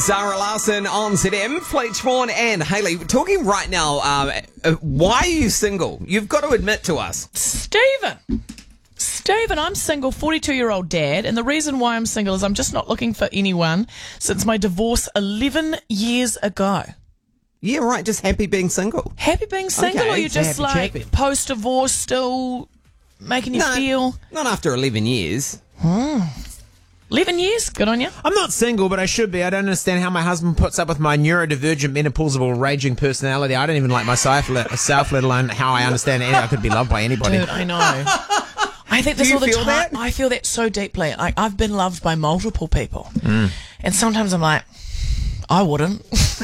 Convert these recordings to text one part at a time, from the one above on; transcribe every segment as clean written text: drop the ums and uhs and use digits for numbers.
Zara Larson on ZM, Fletchborn and Hayley. We're talking right now, why are you single? You've got to admit to us. Stephen, I'm single, 42-year-old dad, and the reason why I'm single is I'm just not looking for anyone since my divorce 11 years ago. Yeah, right, just happy being single. Happy being single, Okay, or you just happy chappy. post-divorce still making you feel... Not after 11 years. 11 years? Good on you. I'm not single, but I should be. I don't understand how my husband puts up with my neurodivergent, menopausal, raging personality. I don't even like myself, let alone how I understand I could be loved by anybody. Dude, I know. I think this Do you all the feel time. that? I feel that so deeply. Like, I've been loved by multiple people. And sometimes I'm like, I wouldn't.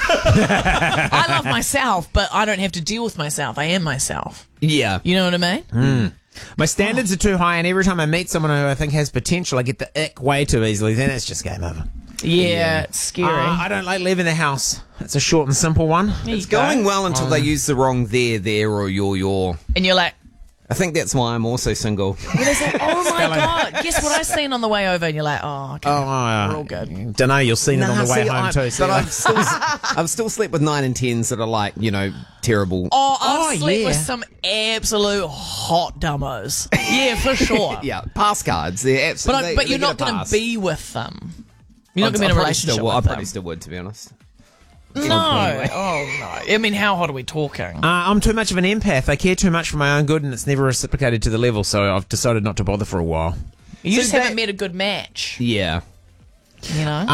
I love myself, but I don't have to deal with myself. I am myself. Yeah. You know what I mean? My standards are too high, and every time I meet someone who I think has potential, I get the ick way too easily. Then it's just game over. Yeah, it's scary. I don't like leaving the house. It's a short and simple one. There It's you go. going well until they use the wrong there, or your. And you're like, I think that's why I'm also single. oh my God. Guess what I seen on the way over? And you're like, oh, okay. We're all good. Don't know. You'll see it on the way home too. But I've still slept with 9 and 10s that are like, terrible. Oh, I've slept yeah. with some absolute hot dummos. Yeah, for sure. Yeah, pass cards. They're absolutely. But you're not going to be with them. You're not going to be in a relationship I with probably them. still would, to be honest. No. Oh, no. I mean, how hot are we talking? I'm too much of an empath. I care too much for my own good, and it's never reciprocated to the level, so I've decided not to bother for a while. You just that- haven't met a good match, Yeah. you know?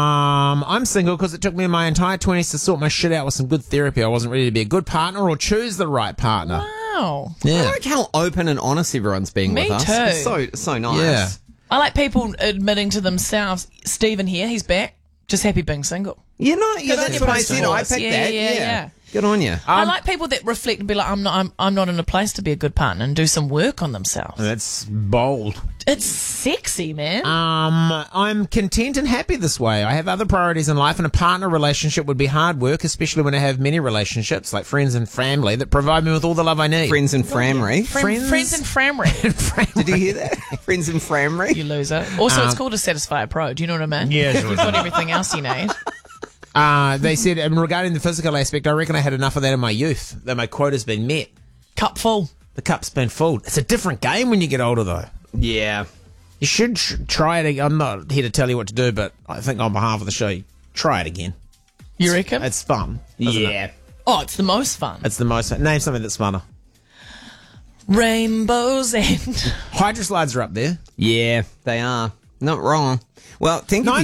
I'm single because it took me my entire 20s to sort my shit out with some good therapy. I wasn't ready to be a good partner or choose the right partner. Wow. I Yeah. like how open and honest everyone's being Me with us. too. It's so nice. Yeah. I like people admitting to themselves, Stephen here, he's back, just happy being single. Yeah, Good on that's you, what I post said. I divorce. picked Yeah, that. yeah. Good on you. I like people that reflect and be like, I'm not in a place to be a good partner and do some work on themselves. That's bold. It's sexy, man. I'm content and happy this way. I have other priorities in life, and a partner relationship would be hard work, especially when I have many relationships, like friends and family, that provide me with all the love I need. Friends and Framry. Friends and Framry. Did you hear that? Friends and Framry. You loser. Also, it's called a Satisfyer Pro. Do you know what I mean? Yeah, sure. You've got everything else you need. They said, regarding the physical aspect, I reckon I had enough of that in my youth, that my quota's been met. Cup full. The cup's been filled. It's a different game when you get older, though. Yeah. You should try it again. I'm not here to tell you what to do, but I think on behalf of the show, try it again. You reckon? It's fun. isn't it? Oh, it's the most fun. It's the most fun. Name something that's funner. Rainbows and... Hydro slides are up there. Yeah, they are. Not wrong. Well, thank you.